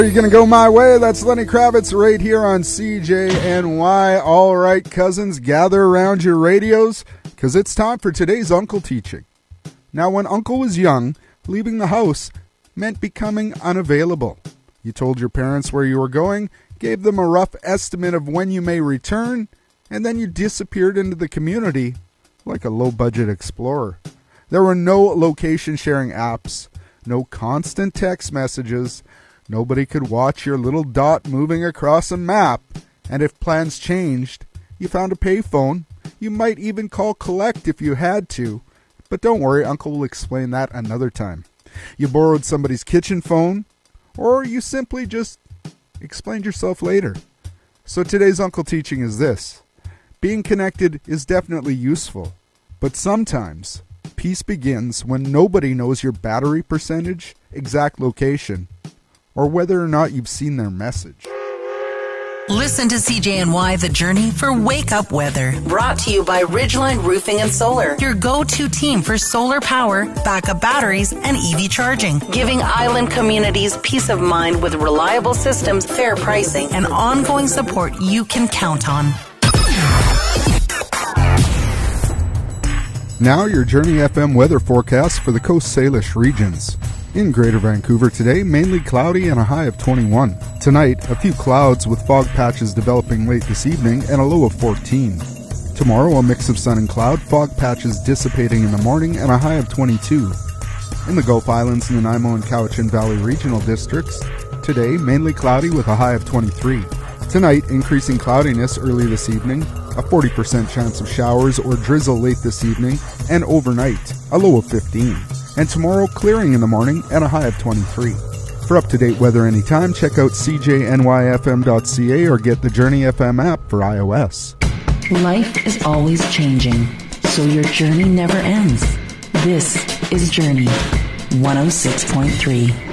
Are you going to go my way? That's Lenny Kravitz right here on CJNY. All right, cousins, gather around your radios because it's time for today's Uncle Teaching. Now, when Uncle was young, leaving the house meant becoming unavailable. You told your parents where you were going, gave them a rough estimate of when you may return, and then you disappeared into the community like a low-budget explorer. There were no location-sharing apps, no constant text messages. Nobody could watch your little dot moving across a map. And if plans changed, you found a payphone. You might even call collect if you had to. But don't worry, Uncle will explain that another time. You borrowed somebody's kitchen phone, or you simply just explained yourself later. So today's Uncle Teaching is this. Being connected is definitely useful, but sometimes peace begins when nobody knows your battery percentage, exact location, or whether or not you've seen their message. Listen to CJNY The Journey for Wake Up Weather. Brought to you by Ridgeline Roofing and Solar, your go-to team for solar power, backup batteries, and EV charging. Giving island communities peace of mind with reliable systems, fair pricing, and ongoing support you can count on. Now your Journey FM weather forecast for the Coast Salish regions. In Greater Vancouver today, mainly cloudy and a high of 21. Tonight, a few clouds with fog patches developing late this evening and a low of 14. Tomorrow, a mix of sun and cloud, fog patches dissipating in the morning and a high of 22. In the Gulf Islands and the Nanaimo and Cowichan Valley regional districts, today, mainly cloudy with a high of 23. Tonight, increasing cloudiness early this evening, a 40% chance of showers or drizzle late this evening, and overnight, a low of 15. And tomorrow, clearing in the morning and a high of 23. For up-to-date weather anytime, check out cjnyfm.ca or get the Journey FM app for iOS. Life is always changing, so your journey never ends. This is Journey 106.3.